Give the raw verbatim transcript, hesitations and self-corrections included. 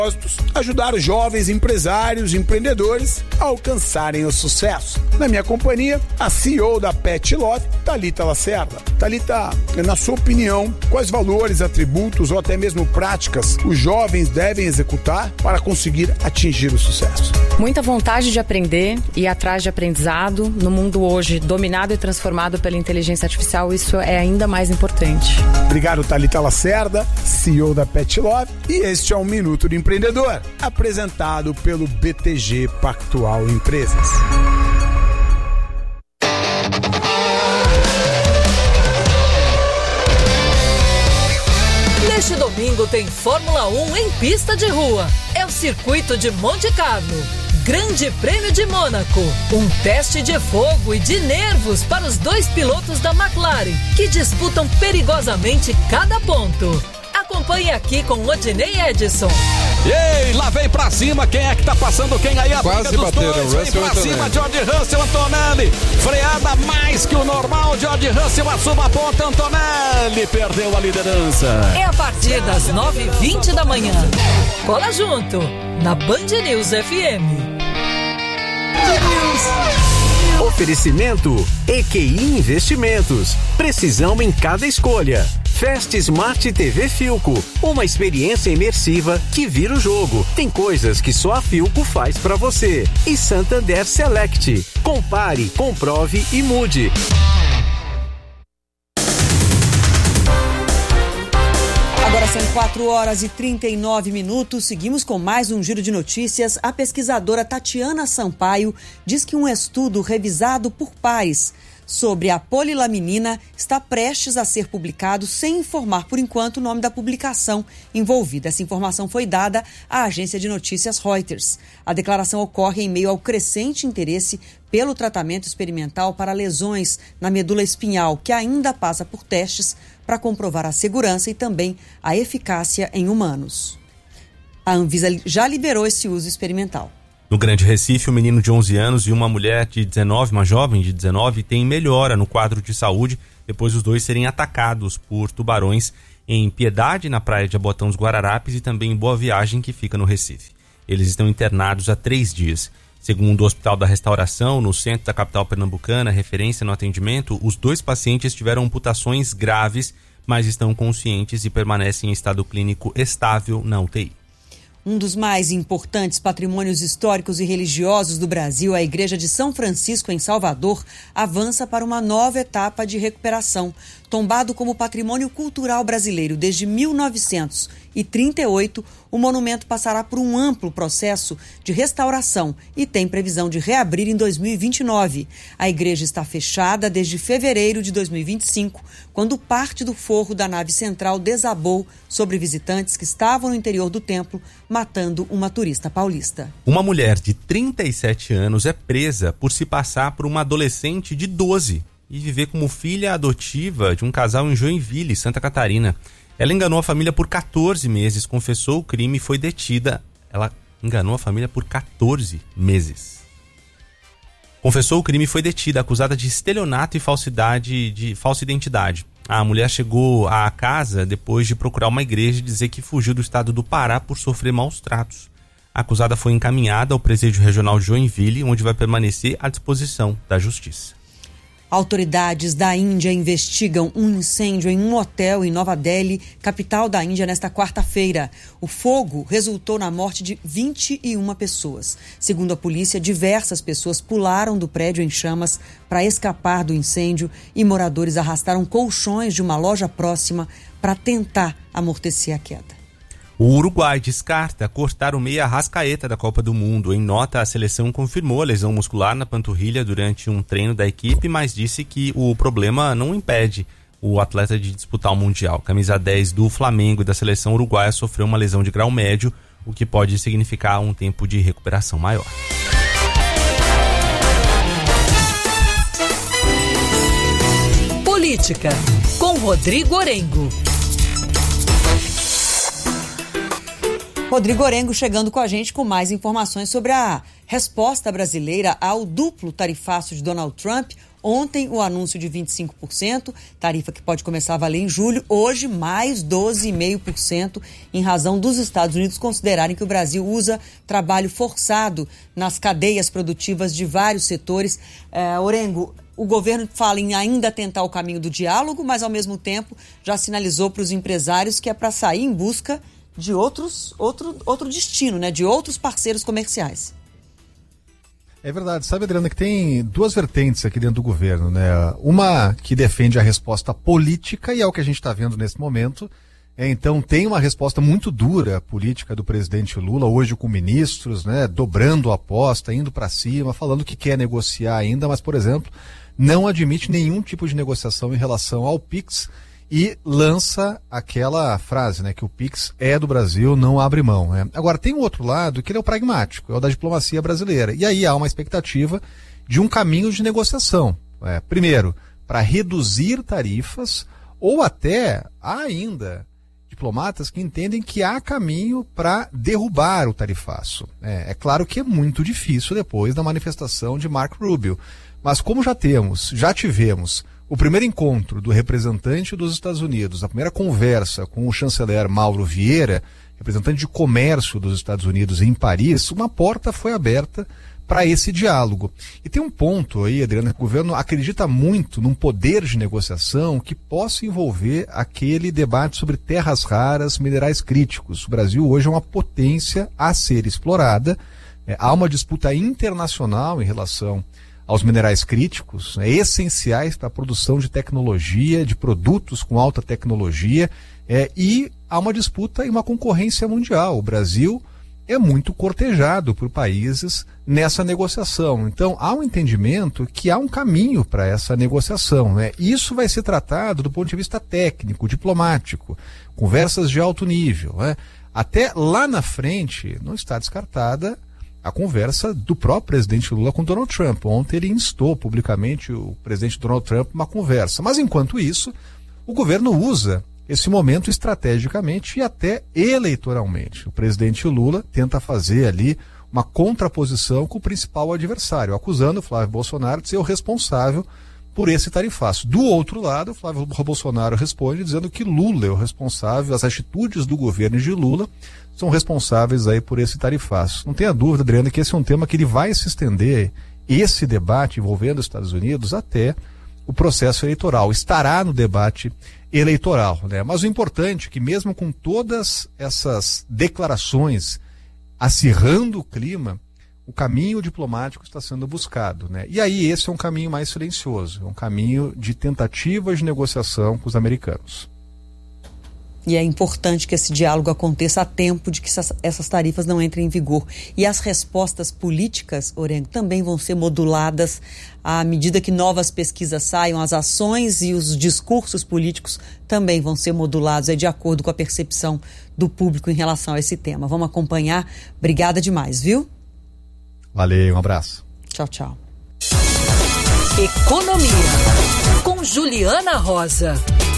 ajudar os jovens empresários e empreendedores a alcançarem o sucesso. Na minha companhia, a C E O da Pet Love, Thalita Lacerda. Thalita, na sua opinião, quais valores, atributos ou até mesmo práticas os jovens devem executar para conseguir atingir o sucesso? Muita vontade de aprender e ir atrás de aprendizado. No mundo hoje dominado e transformado pela inteligência artificial, isso é ainda mais importante. Obrigado, Thalita Lacerda, C E O da Pet Love. E este é o Minuto do Empreendedor, apresentado pelo B T G Pactual Empresas. Neste domingo tem Fórmula um em pista de rua. É o circuito de Monte Carlo. Grande Prêmio de Mônaco. Um teste de fogo e de nervos para os dois pilotos da McLaren, que disputam perigosamente cada ponto. Acompanhe aqui com Odinei Edson. Ei, lá vem pra cima, quem é que tá passando quem aí? A Quase briga dos bateram, dois, vem Russell pra cima, George Russell, Antonelli, freada mais que o normal, George Russell assume a ponta, Antonelli perdeu a liderança. É a partir das nove e vinte da manhã. Cola junto, na Band News F M. Oferecimento E Q I Investimentos. Precisão em cada escolha. Fast Smart T V Filco, uma experiência imersiva que vira o jogo. Tem coisas que só a Filco faz pra você. E Santander Select. Compare, comprove e mude. Agora são quatro horas e trinta e nove minutos. Seguimos com mais um giro de notícias. A pesquisadora Tatiana Sampaio diz que um estudo revisado por pares sobre a polilaminina está prestes a ser publicado sem informar, por enquanto, o nome da publicação envolvida. Essa informação foi dada à agência de notícias Reuters. A declaração ocorre em meio ao crescente interesse pelo tratamento experimental para lesões na medula espinhal, que ainda passa por testes para comprovar a segurança e também a eficácia em humanos. A Anvisa já liberou esse uso experimental. No Grande Recife, um menino de onze anos e uma mulher de dezenove, uma jovem de dezenove, têm melhora no quadro de saúde depois dos dois serem atacados por tubarões em Piedade, na praia de Abotão dos Guararapes, e também em Boa Viagem, que fica no Recife. Eles estão internados há três dias. Segundo o Hospital da Restauração, no centro da capital pernambucana, referência no atendimento, os dois pacientes tiveram amputações graves, mas estão conscientes e permanecem em estado clínico estável na U T I. Um dos mais importantes patrimônios históricos e religiosos do Brasil, a Igreja de São Francisco, em Salvador, avança para uma nova etapa de recuperação. Tombado como patrimônio cultural brasileiro desde mil novecentos e trinta e oito, o monumento passará por um amplo processo de restauração e tem previsão de reabrir em dois mil e vinte e nove. A igreja está fechada desde fevereiro de dois mil e vinte e cinco, quando parte do forro da nave central desabou sobre visitantes que estavam no interior do templo, matando uma turista paulista. Uma mulher de trinta e sete anos é presa por se passar por uma adolescente de doze e viver como filha adotiva de um casal em Joinville, Santa Catarina. Ela enganou a família por catorze meses, confessou o crime e foi detida. Ela enganou a família por catorze meses. Confessou o crime e foi detida, acusada de estelionato e falsidade de falsa identidade. A mulher chegou à casa depois de procurar uma igreja e dizer que fugiu do estado do Pará por sofrer maus tratos. A acusada foi encaminhada ao presídio regional de Joinville, onde vai permanecer à disposição da justiça. Autoridades da Índia investigam um incêndio em um hotel em Nova Delhi, capital da Índia, nesta quarta-feira. O fogo resultou na morte de vinte e uma pessoas. Segundo a polícia, diversas pessoas pularam do prédio em chamas para escapar do incêndio e moradores arrastaram colchões de uma loja próxima para tentar amortecer a queda. O Uruguai descarta cortar o meia Arrascaeta da Copa do Mundo. Em nota, a seleção confirmou a lesão muscular na panturrilha durante um treino da equipe, mas disse que o problema não impede o atleta de disputar o Mundial. Camisa dez do Flamengo e da seleção uruguaia sofreu uma lesão de grau médio, o que pode significar um tempo de recuperação maior. Política, com Rodrigo Orengo. Rodrigo Orengo chegando com a gente com mais informações sobre a resposta brasileira ao duplo tarifaço de Donald Trump, Ontem, o anúncio de vinte e cinco por cento, tarifa que pode começar a valer em julho. Hoje, mais doze vírgula cinco por cento, em razão dos Estados Unidos considerarem que o Brasil usa trabalho forçado nas cadeias produtivas de vários setores. É, Orengo, o governo fala em ainda tentar o caminho do diálogo, mas, ao mesmo tempo, já sinalizou para os empresários que é para sair em busca de outros, outro, outro destino, né? De outros parceiros comerciais. É verdade. Sabe, Adriana, que tem duas vertentes aqui dentro do governo, né? Uma que defende a resposta política, e é o que a gente está vendo nesse momento. É, então, tem uma resposta muito dura política do presidente Lula, hoje com ministros, né? Dobrando a aposta, indo para cima, falando que quer negociar ainda, mas, por exemplo, não admite nenhum tipo de negociação em relação ao Pix e lança aquela frase, né? Que o Pix é do Brasil, não abre mão, né? Agora, tem um outro lado que ele é o pragmático, é o da diplomacia brasileira. E aí há uma expectativa de um caminho de negociação. É, primeiro, para reduzir tarifas, ou até há ainda diplomatas que entendem que há caminho para derrubar o tarifaço. É, é claro que é muito difícil depois da manifestação de Marco Rubio. Mas como já temos, já tivemos o primeiro encontro do representante dos Estados Unidos, a primeira conversa com o chanceler Mauro Vieira, representante de comércio dos Estados Unidos em Paris, uma porta foi aberta para esse diálogo. E tem um ponto aí, Adriana, que o governo acredita muito num poder de negociação que possa envolver aquele debate sobre terras raras, minerais críticos. O Brasil hoje é uma potência a ser explorada. É, há uma disputa internacional em relação aos minerais críticos, né, essenciais para a produção de tecnologia, de produtos com alta tecnologia, é, e há uma disputa e uma concorrência mundial. O Brasil é muito cortejado por países nessa negociação. Então, há um entendimento que há um caminho para essa negociação, né? Isso vai ser tratado do ponto de vista técnico, diplomático, conversas de alto nível, né? Até lá na frente, não está descartada a conversa do próprio presidente Lula com Donald Trump. Ontem ele instou publicamente o presidente Donald Trump uma conversa. Mas, enquanto isso, o governo usa esse momento estrategicamente e até eleitoralmente. O presidente Lula tenta fazer ali uma contraposição com o principal adversário, acusando o Flávio Bolsonaro de ser o responsável por esse tarifaço. Do outro lado, o Flávio Bolsonaro responde dizendo que Lula é o responsável, as atitudes do governo de Lula são responsáveis aí por esse tarifaço. Não tenha dúvida, Adriana, que esse é um tema que ele vai se estender, esse debate envolvendo os Estados Unidos, até o processo eleitoral. Estará no debate eleitoral, né? Mas o importante é que, mesmo com todas essas declarações acirrando o clima, o caminho diplomático está sendo buscado, né? E aí esse é um caminho mais silencioso, é um caminho de tentativa de negociação com os americanos. E é importante que esse diálogo aconteça a tempo de que essas tarifas não entrem em vigor. E as respostas políticas, Orengo, também vão ser moduladas à medida que novas pesquisas saiam. As ações e os discursos políticos também vão ser modulados, é de acordo com a percepção do público em relação a esse tema. Vamos acompanhar. Obrigada demais, viu? Valeu, um abraço. Tchau, tchau. Economia, com Juliana Rosa.